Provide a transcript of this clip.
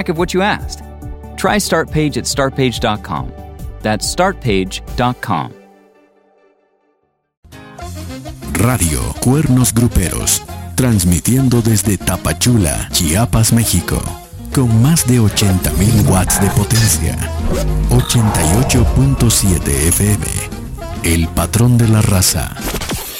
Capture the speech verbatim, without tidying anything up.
of what you asked. Try StartPage at start page dot com. That's start page dot com. Radio Cuernos Gruperos, transmitiendo desde Tapachula, Chiapas, México, con más de ochenta mil watts de potencia. ochenta y ocho punto siete F M, el patrón de la raza.